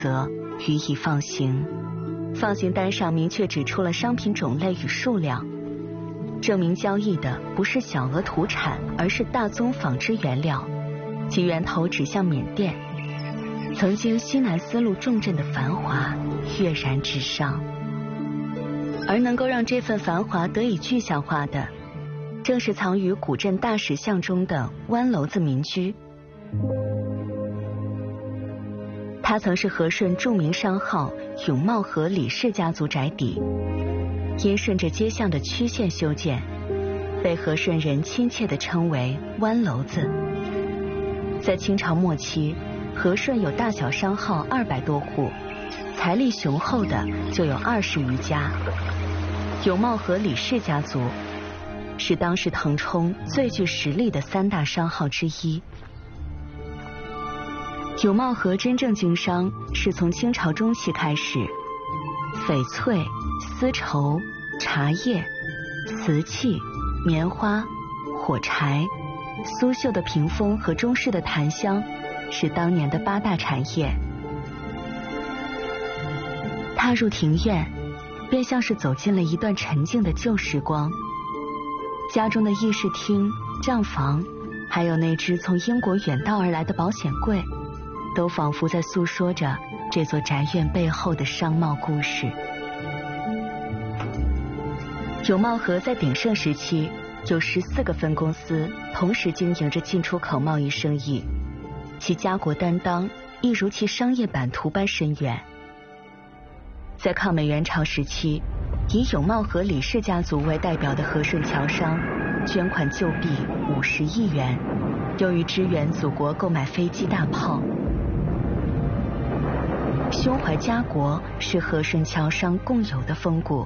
则，予以放行。放行单上明确指出了商品种类与数量，证明交易的不是小额土产，而是大宗纺织原料，其源头指向缅甸。曾经西南丝路重镇的繁华跃然纸上，而能够让这份繁华得以具象化的，正是藏于古镇大石巷中的湾楼子民居。它曾是和顺著名商号永茂和李氏家族宅邸，因顺着街巷的曲线修建，被和顺人亲切地称为湾楼子。在清朝末期，和顺有大小商号200多户，财力雄厚的就有20余家。永茂和李氏家族是当时腾冲最具实力的3大商号之一。永茂和真正经商是从清朝中期开始，翡翠、丝绸、茶叶、瓷器、棉花、火柴、苏绣的屏风和中式的檀香是当年的8大产业。踏入庭院，便像是走进了一段沉静的旧时光。家中的议事厅、账房，还有那只从英国远道而来的保险柜，都仿佛在诉说着这座宅院背后的商贸故事。永茂和在鼎盛时期有14个分公司同时经营着进出口贸易生意，其家国担当一如其商业版图般深远。在抗美援朝时期，以永茂和李氏家族为代表的和顺侨商捐款救币50亿元，用于支援祖国购买飞机大炮。胸怀家国是和顺侨商共有的风骨。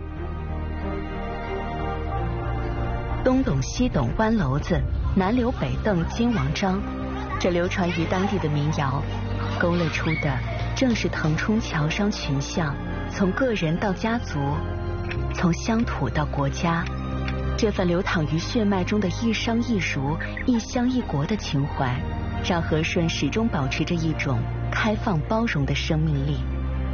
东懂西懂湾楼子，南刘北邓金王章，这流传于当地的民谣，勾勒出的正是腾冲侨商群像从个人到家族，从乡土到国家，这份流淌于血脉中的一商一儒、一乡一国的情怀，让和顺始终保持着一种开放包容的生命力。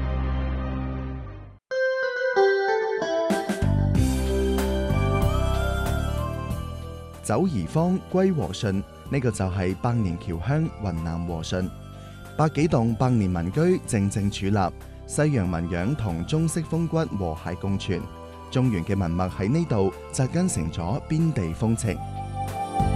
走宜方歸和順，呢個就係百年僑鄉雲南和順。百幾棟百年民居靜靜矗立，西洋紋樣同中式風骨和諧共存。中原嘅文物喺呢度扎根成咗邊地風情。